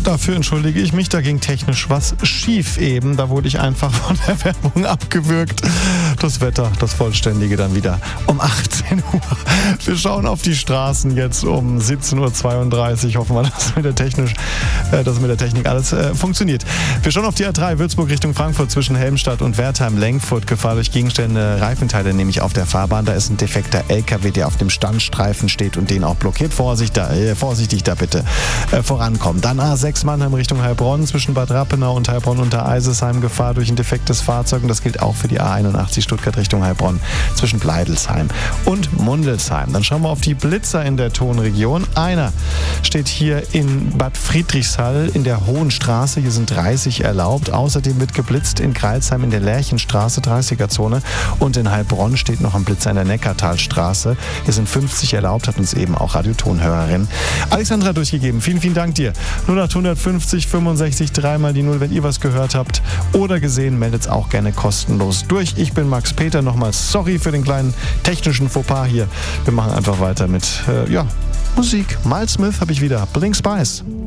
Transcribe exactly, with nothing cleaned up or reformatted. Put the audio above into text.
Dafür entschuldige ich mich, da ging technisch was schief eben. Da wurde ich einfach von der Werbung abgewürgt. Das Wetter, das Vollständige dann wieder um achtzehn Uhr. Wir schauen auf die Straßen jetzt um siebzehn Uhr zweiunddreißig. Hoffen wir, dass mit der, technisch, äh, dass mit der Technik alles äh, funktioniert. Wir schauen auf die A drei, Würzburg Richtung Frankfurt zwischen Helmstadt und Wertheim-Lenkfurt. Gefahr durch Gegenstände, Reifenteile nämlich auf der Fahrbahn. Da ist ein defekter L K W, der auf dem Standstreifen steht und den auch blockiert. Vorsicht da, äh, vorsichtig da bitte äh, vorankommen. Dann A sechs Mannheim Richtung Heilbronn zwischen Bad Rappenau und Heilbronn unter Eisesheim. Gefahr durch ein defektes Fahrzeug. Und das gilt auch für die A einundachtzig Stuttgart Richtung Heilbronn zwischen Bleidelsheim und Mundelsheim. Dann schauen wir auf die Blitzer in der Tonregion. Einer steht hier in Bad Friedrichshall in der Hohen Straße. Hier sind dreißig erlaubt. Außerdem wird geblitzt in Greilsheim in der Lerchenstraße, dreißiger-Zone. Und in Heilbronn steht noch ein Blitzer in der Neckartalstraße. Hier sind fünfzig erlaubt, hat uns eben auch Radiotonhörerin Alexandra durchgegeben. Vielen, vielen Dank dir. null acht fünfzig fünfundsechzig dreimal die null. Wenn ihr was gehört habt oder gesehen, meldet es auch gerne kostenlos durch. Ich bin Max Peter. Nochmal sorry für den kleinen technischen Fauxpas hier. Wir machen einfach weiter mit äh, ja, Musik. Miles Smith habe ich wieder. Blink Spice.